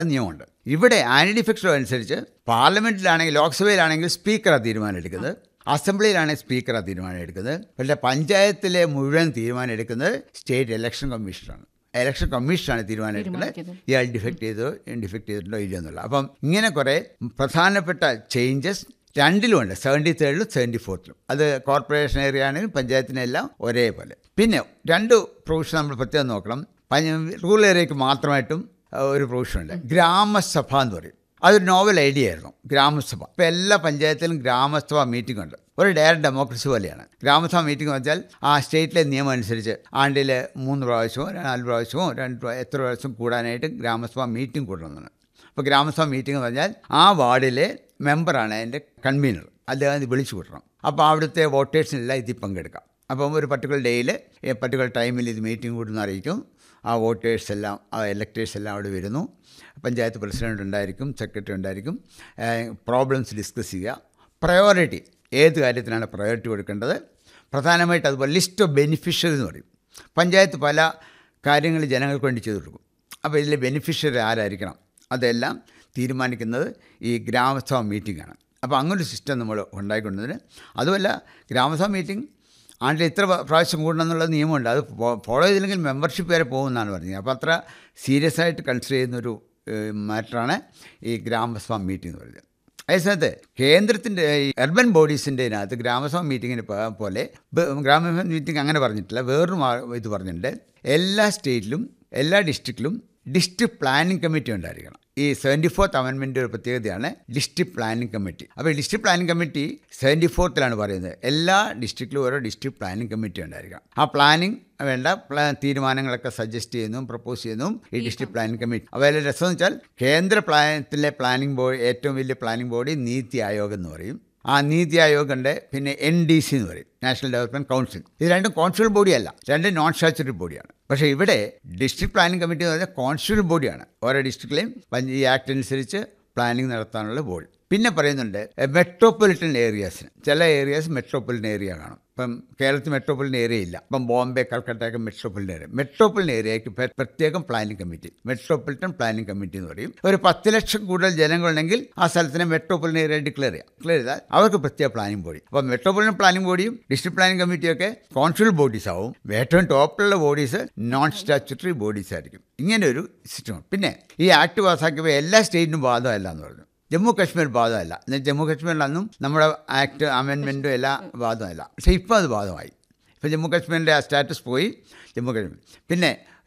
നിയമമുണ്ട്. ഇവിടെ anti defect law അനുസരിച്ച് പാർലമെന്റിലാണെങ്കിൽ ലോക്സഭയിലാണെങ്കിൽ സ്പീക്കറാണ് തീരുമാനം എടുക്കുന്നത്, അസംബ്ലിയിലാണെങ്കിൽ സ്പീക്കറാണ് തീരുമാനം എടുക്കുന്നത്. പക്ഷേ പഞ്ചായത്തിലെ മുഴുവൻ തീരുമാനം എടുക്കുന്നത് സ്റ്റേറ്റ് ഇലക്ഷൻ കമ്മീഷനാണ്. ഇലക്ഷൻ കമ്മീഷനാണ് തീരുമാനം എടുക്കുന്നത് ഇയാൾ ഡിഫെക്ട് ചെയ്തിട്ടുണ്ടോ ഇല്ല എന്നുള്ളത്. അപ്പം ഇങ്ങനെ കുറേ പ്രധാനപ്പെട്ട ചേഞ്ചസ് രണ്ടിലുമുണ്ട്, 73-ലും 74-ലും. അത് കോർപ്പറേഷൻ ഏരിയ ആണെങ്കിലും പഞ്ചായത്തിനെല്ലാം ഒരേപോലെ. പിന്നെ 2 പ്രൊവിഷൻ നമ്മൾ പ്രത്യേകം നോക്കണം. റൂറൽ ഏരിയയ്ക്ക് മാത്രമായിട്ടും ഒരു പ്രൊവിഷനുണ്ട്, ഗ്രാമസഭ എന്ന് പറയും. അതൊരു നോവൽ ഐഡിയ ആയിരുന്നു, ഗ്രാമസഭ. ഇപ്പോൾ എല്ലാ പഞ്ചായത്തിലും ഗ്രാമസഭ മീറ്റിംഗ് ഉണ്ട്. ഒരു ഡയറക്റ്റ് ഡെമോക്രസി പോലെയാണ്. ഗ്രാമസഭ മീറ്റിംഗ് എന്ന് വെച്ചാൽ ആ സ്റ്റേറ്റിലെ നിയമം അനുസരിച്ച് ആണ്ടിൽ 3 പ്രാവശ്യമോ 4 പ്രാവശ്യമോ 2 എത്ര പ്രാവശ്യം കൂടാനായിട്ട് ഗ്രാമസഭ മീറ്റിംഗ് കൂടണമെന്നാണ്. അപ്പോൾ ഗ്രാമസഭ മീറ്റിംഗ് എന്ന് പറഞ്ഞാൽ ആ വാർഡിലെ മെമ്പറാണ് അതിൻ്റെ കൺവീനർ, അദ്ദേഹം വിളിച്ചു കൂട്ടണം. അപ്പോൾ അവിടുത്തെ വോട്ടേഴ്സിനെല്ലാം ഇതിൽ പങ്കെടുക്കാം. അപ്പം ഒരു പർട്ടിക്കുലർ ഡേയിൽ പർട്ടിക്കുലർ ടൈമിൽ ഇത് മീറ്റിംഗ് കൂടുന്ന അറിയിക്കും. ആ വോട്ടേഴ്സെല്ലാം ആ ഇലക്ടേഴ്സെല്ലാം അവിടെ വരുന്നു. പഞ്ചായത്ത് പ്രസിഡൻ്റ് ഉണ്ടായിരിക്കും, സെക്രട്ടറി ഉണ്ടായിരിക്കും. പ്രോബ്ലംസ് ഡിസ്കസ് ചെയ്യുക. പ്രയോറിറ്റി, ഏത് കാര്യത്തിനാണ് പ്രയോറിറ്റി കൊടുക്കേണ്ടത്, പ്രധാനമായിട്ട് അതുപോലെ ലിസ്റ്റ് ഓഫ് ബെനിഫിഷ്യറി എന്ന് പറയും. പഞ്ചായത്ത് പല കാര്യങ്ങൾ ജനങ്ങൾക്ക് വേണ്ടി ചെയ്തു കൊടുക്കും. അപ്പോൾ ഇതിലെ ബെനിഫിഷ്യറി ആരായിരിക്കണം അതെല്ലാം തീരുമാനിക്കുന്നത് ഈ ഗ്രാമസഭ മീറ്റിംഗാണ്. അപ്പോൾ അങ്ങനൊരു സിസ്റ്റം നമ്മൾ ഉണ്ടായിക്കൊണ്ടതിന്, അതുമല്ല ഗ്രാമസഭ മീറ്റിംഗ് ആണ്ടിൽ ഇത്ര പ്രാവശ്യം കൂടണം എന്നുള്ള നിയമമുണ്ട്. അത് ഫോളോ ചെയ്തില്ലെങ്കിൽ മെമ്പർഷിപ്പ് വരെ പോകുമെന്നാണ് പറഞ്ഞത്. അപ്പോൾ അത്ര സീരിയസ് ആയിട്ട് കൺസിഡർ ചെയ്യുന്നൊരു മാറ്ററാണ് ഈ ഗ്രാമസഭ മീറ്റിംഗ് എന്ന് പറയുന്നത്. അതേസമയത്ത് കേന്ദ്രത്തിൻ്റെ ഈ അർബൻ ബോഡീസിൻ്റെ ഇതിനകത്ത് ഗ്രാമസഭ മീറ്റിങ്ങിന് പോലെ ഗ്രാമസഭ മീറ്റിംഗ് അങ്ങനെ പറഞ്ഞിട്ടില്ല, വേറൊരു ഇത് പറഞ്ഞിട്ടുണ്ട്. എല്ലാ സ്റ്റേറ്റിലും എല്ലാ ഡിസ്ട്രിക്റ്റിലും ഡിസ്ട്രിക്ട് പ്ലാനിംഗ് കമ്മിറ്റി ഉണ്ടായിരിക്കണം. ഈ 74th അമെൻമെൻ്റ് ഒരു പ്രത്യേകതയാണ് ഡിസ്ട്രിക്ട് പ്ലാനിംഗ് കമ്മിറ്റി. അപ്പോൾ ഡിസ്ട്രിക്ട് പ്ലാനിംഗ് കമ്മിറ്റി 74th പറയുന്നത് എല്ലാ ഡിസ്ട്രിക്റ്റിലും ഓരോ ഡിസ്ട്രിക്ട് പ്ലാനിംഗ് കമ്മിറ്റി ഉണ്ടായിരിക്കണം. ആ പ്ലാനിംഗ് വേണ്ട തീരുമാനങ്ങളൊക്കെ സജസ്റ്റ് ചെയ്യുന്നതും പ്രപ്പോസ് ചെയ്യുന്നതും ഈ ഡിസ്ട്രിക്ട് പ്ലാനിംഗ് കമ്മിറ്റി. അപ്പോൾ അതിൽ രസമെന്ന് വെച്ചാൽ കേന്ദ്ര പ്ലാനത്തിലെ പ്ലാനിംഗ് ബോഡി, ഏറ്റവും വലിയ പ്ലാനിംഗ് ബോഡി നീതി ആയോഗ് എന്ന് പറയും. ആ നീതി ആയോഗ് ഉണ്ട്. പിന്നെ NDC എന്ന് പറയും, നാഷണൽ ഡെവലപ്മെൻറ്റ് കൗൺസിൽ. ഇത് രണ്ടും കോൺസ്റ്റിറ്റ്യൂട്ട് ബോഡിയല്ല, രണ്ടും നോൺ സ്റ്റാറ്റ്യൂട്ടറി ബോഡിയാണ്. പക്ഷേ ഇവിടെ ഡിസ്ട്രിക്ട് പ്ലാനിംഗ് കമ്മിറ്റി എന്ന് പറഞ്ഞാൽ കോൺസ്റ്റിറ്റ്യൂട്ട് ബോഡിയാണ്. ഓരോ ഡിസ്ട്രിക്റ്റിലെയും ഈ ആക്ട് അനുസരിച്ച് പ്ലാനിംഗ് നടത്താനുള്ള ബോഡി. പിന്നെ പറയുന്നുണ്ട് മെട്രോപൊളിറ്റൻ ഏരിയാസിന്, ചില ഏരിയാസ് മെട്രോപൊളിറ്റൻ ഏരിയ കാണും. ഇപ്പം കേരളത്തിൽ മെട്രോപൊളിറ്റൻ ഏരിയ ഇല്ല. ഇപ്പം ബോംബെ, കൽക്കട്ടയൊക്കെ മെട്രോപൊളിറ്റൻ ഏരിയ. മെട്രോപൊളിറ്റൻ ഏരിയയ്ക്ക് പ്രത്യേകം planning committee, metropolitan planning committee എന്ന് പറയും. ഒരു 10 ലക്ഷം കൂടുതൽ ജനങ്ങളുണ്ടെങ്കിൽ ആ സ്ഥലത്തിനെ മെട്രോപൊളിറ്റൻ ഏരിയ ഡിക്ലെയർ ചെയ്താൽ അവർക്ക് പ്രത്യേക പ്ലാനിംഗ് ബോഡി. അപ്പോൾ metropolitan planning ബോഡിയും district planning കമ്മിറ്റിയൊക്കെ constitute bodies ആവും. ഏറ്റവും ടോപ്പിലുള്ള ബോഡീസ് നോൺ സ്റ്റാറ്റ്യൂട്ടറി ബോഡീസ് ആയിരിക്കും. ഇങ്ങനെ ഒരു സിസ്റ്റമാണ്. പിന്നെ ഈ ആക്ട് പാസ്സാക്കിയപ്പോൾ എല്ലാ സ്റ്റേറ്റിനും ബാധകമല്ല എന്ന് പറഞ്ഞു. ജമ്മു കാശ്മീർ ബാധകമല്ല. എന്നാൽ ജമ്മു കാശ്മീരിലൊന്നും നമ്മുടെ ആക്ട് അമെൻമെൻറ്റും എല്ലാം ബാധകമല്ല. പക്ഷേ ഇപ്പോൾ അത് ബാധകമായി. ഇപ്പോൾ ജമ്മു കാശ്മീരിൻ്റെ ആ സ്റ്റാറ്റസ് പോയി ജമ്മു കാശ്മീർ. പിന്നെ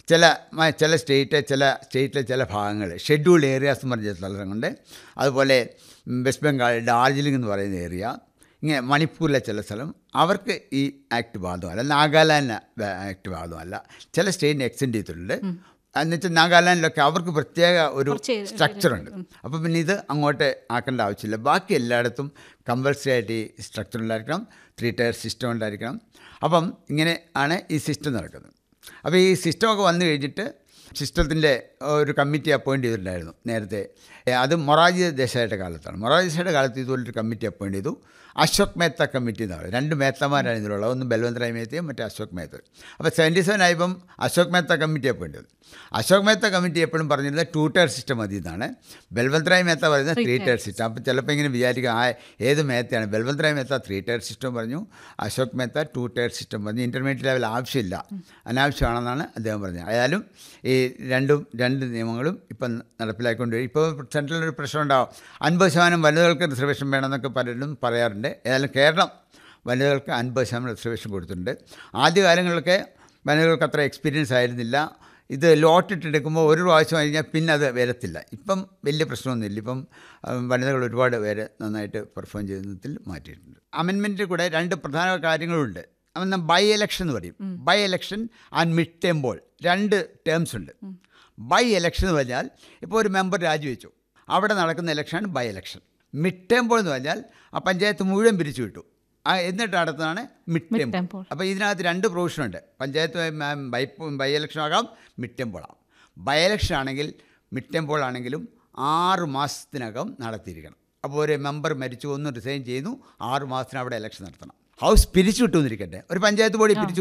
ചില സ്റ്റേറ്റിലെ ചില ഭാഗങ്ങൾ ഷെഡ്യൂൾഡ് ഏരിയാസ് എന്ന് പറഞ്ഞ സ്ഥലങ്ങളുണ്ട്. അതുപോലെ വെസ്റ്റ് ബംഗാൾ ഡാർജിലിംഗ് എന്ന് പറയുന്ന ഏരിയ, ഇങ്ങനെ മണിപ്പൂരിലെ ചില സ്ഥലം, അവർക്ക് ഈ ആക്ട് ബാധകമല്ല. നാഗാലാൻഡ് ആക്ട് ബാധകമല്ല. ചില സ്റ്റേറ്റിന് എക്സ്റ്റെൻഡ് ചെയ്തിട്ടുണ്ട്. എന്നുവെച്ചാൽ നാഗാലാൻഡിലൊക്കെ അവർക്ക് പ്രത്യേക ഒരു സ്ട്രക്ചറുണ്ട്. അപ്പോൾ പിന്നെ ഇത് അങ്ങോട്ട് ആക്കേണ്ട ആവശ്യമില്ല. ബാക്കി എല്ലായിടത്തും കമ്പൽസറി ആയിട്ട് ഈ സ്ട്രക്ചർ ഉണ്ടായിരിക്കണം, 3 ടയർ സിസ്റ്റം ഉണ്ടായിരിക്കണം. അപ്പം ഇങ്ങനെ ആണ് ഈ സിസ്റ്റം നടക്കുന്നത്. അപ്പോൾ ഈ സിസ്റ്റമൊക്കെ വന്നു കഴിഞ്ഞിട്ട് സിസ്റ്റത്തിൻ്റെ ഒരു കമ്മിറ്റി അപ്പോയിൻറ്റ് ചെയ്തിട്ടുണ്ടായിരുന്നു നേരത്തെ. അത് മൊറാർജി ദേശായിയുടെ കാലത്താണ്. മൊറാർജി ദേശായിയുടെ കാലത്ത് ഇതുപോലൊരു കമ്മിറ്റി അപ്പോയിൻറ്റ് ചെയ്തു. അശോക് മേത്ത കമ്മിറ്റി എന്ന് പറയും. 2 മേത്തമാരാണ് ഇതിലുള്ളത്, ഒന്ന് ബൽവന്ത് റായ് മേത്തയും മറ്റേ അശോക് മേത്ത. അപ്പോൾ 77 ആയപ്പം അശോക് മേത്ത കമ്മിറ്റി അപ്പോയിൻറ്റ് ചെയ്തു. അശോക് മേത്ത കമ്മിറ്റി എപ്പോഴും പറഞ്ഞിരുന്നത് 2 ടയർ സിസ്റ്റം മതി എന്നാണ്. ബൽവന്ത് റായ് മേത്ത പറയുന്നത് 3 ടയർ സിസ്റ്റം. അപ്പോൾ ചിലപ്പോൾ ഇങ്ങനെ വിചാരിക്കുക ഏത് മേത്തയാണ്. ബൽവന്ത് റായ് മേത്ത 3 ടയർ സിസ്റ്റം പറഞ്ഞു, അശോക് മേത്ത 2 ടയർ സിസ്റ്റം പറഞ്ഞു. ഇൻ്റർമീഡിയറ്റ് ലെവൽ ആവശ്യമില്ല, അനാവശ്യമാണെന്നാണ് അദ്ദേഹം പറഞ്ഞത്. ആയാലും ഈ രണ്ട് നിയമങ്ങളും ഇപ്പം നടപ്പിലാക്കിക്കൊണ്ട് വരും. ഇപ്പോൾ സെൻട്രലിനൊരു പ്രശ്നം ഉണ്ടാവും, 50% വനിതകൾക്ക് റിസർവേഷൻ വേണമെന്നൊക്കെ പലരും പറയാറുണ്ട്. ഏതായാലും കേരളം വനിതകൾക്ക് 50% റിസർവേഷൻ കൊടുത്തിട്ടുണ്ട്. ആദ്യകാലങ്ങളിലൊക്കെ വനിതകൾക്ക് അത്ര എക്സ്പീരിയൻസ് ആയിരുന്നില്ല. ഇത് ലോട്ടിട്ടെടുക്കുമ്പോൾ ഒരു പ്രാവശ്യം കഴിഞ്ഞാൽ പിന്നെ അത് വരത്തില്ല. ഇപ്പം വലിയ പ്രശ്നമൊന്നുമില്ല. ഇപ്പം വനിതകൾ ഒരുപാട് പേര് നന്നായിട്ട് പെർഫോം ചെയ്യുന്നതിൽ മാറ്റിയിട്ടുണ്ട്. അമെൻമെൻറ്റിൽ കൂടെ 2 പ്രധാന കാര്യങ്ങളുണ്ട്. അപ്പം ബൈ ഇലക്ഷൻ എന്ന് പറയും. By election and mid term Paul, 2 terms ഉണ്ട്. ബൈ ഇലക്ഷൻ എന്ന് പറഞ്ഞാൽ ഇപ്പോൾ ഒരു മെമ്പർ രാജിവെച്ചു, അവിടെ നടക്കുന്ന ഇലക്ഷനാണ് by election. Mid term Paul എന്ന് പറഞ്ഞാൽ ആ പഞ്ചായത്ത് മുഴുവൻ പിരിച്ചു വിട്ടു, എന്നിട്ട് അടുത്താണ് മിഡ് ടേം പോൾ. അപ്പോൾ ഇതിനകത്ത് 2 പ്രൊവിഷനുണ്ട്. പഞ്ചായത്ത് ബൈ ഇലക്ഷൻ ആകാം, മിഡ് ടേം പോൾ ആകാം. ബൈ ഇലക്ഷൻ ആണെങ്കിൽ മിഡ് ടേം പോൾ ആണെങ്കിലും 6 മാസത്തിനകം നടത്തിയിരിക്കണം. അപ്പോൾ ഒരു മെമ്പർ മരിച്ചു, ഒന്ന് റിസൈൻ ചെയ്യുന്നു, 6 മാസത്തിന് അവിടെ ഇലക്ഷൻ നടത്തണം. ഹൗസ് പിരിച്ചു വിട്ടു എന്നിരിക്കട്ടെ, ഒരു പഞ്ചായത്ത് ബോഡി പിരിച്ചുവിടാം,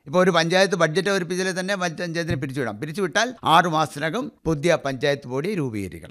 ഇപ്പോൾ ഒരു പഞ്ചായത്ത് ബഡ്ജറ്റ് അവതരിപ്പിച്ചാൽ തന്നെ പഞ്ചായത്തിനെ പിരിച്ചുവിടാം. പിരിച്ചുവിട്ടാൽ 6 മാസത്തിനകം പുതിയ പഞ്ചായത്ത് ബോഡി രൂപീകരിക്കണം.